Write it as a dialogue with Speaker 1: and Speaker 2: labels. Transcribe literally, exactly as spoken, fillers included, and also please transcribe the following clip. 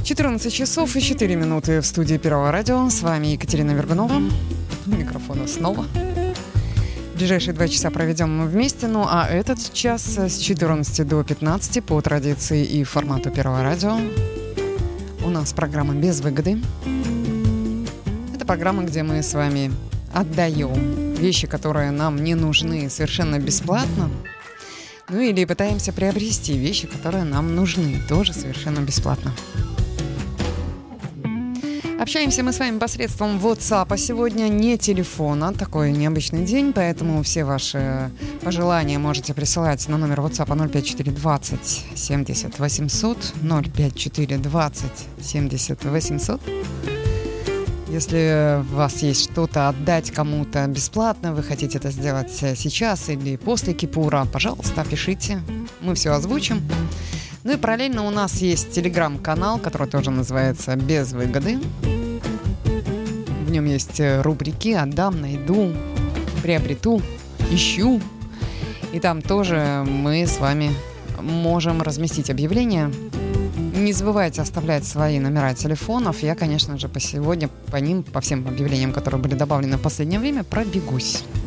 Speaker 1: четырнадцать часов и четыре минуты в студии Первого радио. С вами Екатерина Вергунова. У микрофона снова. Ближайшие два часа проведем мы вместе. Ну а этот час с четырнадцати до пятнадцати по традиции и формату Первого радио у нас программа «Без выгоды». Это программа, где мы с вами отдаем вещи, которые нам не нужны, совершенно бесплатно. Ну или пытаемся приобрести вещи, которые нам нужны, тоже совершенно бесплатно. Общаемся мы с вами посредством WhatsApp сегодня, не телефона. Такой необычный день, поэтому все ваши пожелания можете присылать на номер WhatsApp ноль пять четыре двадцать семьдесят восемьсот, ноль пять четыре двадцать семьдесят восемьсот. Если у вас есть что-то отдать кому-то бесплатно, вы хотите это сделать сейчас или после Кипура, пожалуйста, пишите, мы все озвучим. Ну и параллельно у нас есть телеграм-канал, который тоже называется «Без выгоды». В нем есть рубрики «Отдам», «Найду», «Приобрету», «Ищу». И там тоже мы с вами можем разместить объявления. Не забывайте оставлять свои номера телефонов. Я, конечно же, по сегодня по ним, по всем объявлениям, которые были добавлены в последнее время, пробегусь.